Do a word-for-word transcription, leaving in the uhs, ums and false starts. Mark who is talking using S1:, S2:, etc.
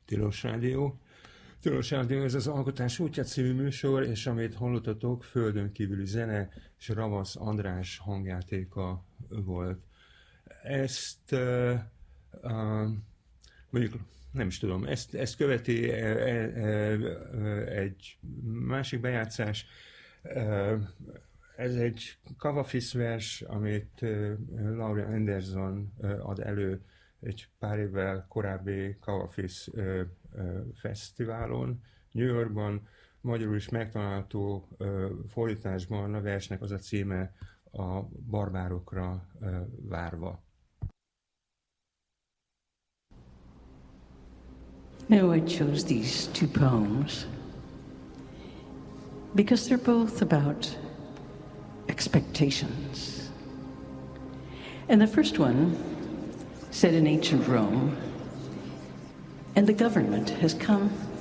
S1: Tilos Rádió. Tilos Rádió, ez az Alkotás útja című műsor, és amit hallottatok, földön kívüli zene, és Ravasz András hangjátéka volt. Ezt uh, uh, mondjuk nem is tudom, ezt, ezt követi uh, uh, uh, egy másik bejátszás. Uh, ez egy Kavafisz vers, amit uh, Laurie Anderson uh, ad elő egy pár évvel korábbi Kavafisz uh, uh, fesztiválon, New Yorkban. Magyarul is megtalálható uh, fordításban a versnek az a címe, a barbárokra uh, várva.
S2: Now I chose these two poems because they're both about expectations. And the first one, set in ancient Rome, and the government has come